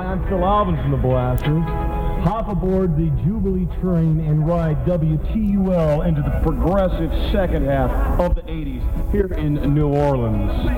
I'm Phil Alvin from the Blasters. Hop aboard the Jubilee train and ride WTUL into the progressive second half of the 80s here in New Orleans.